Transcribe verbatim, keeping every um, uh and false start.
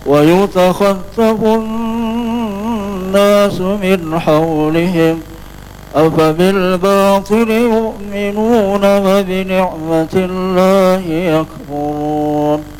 ويتخطف الناس من حولهم أفبالباطل يؤمنون وبنعمة الله يكفرون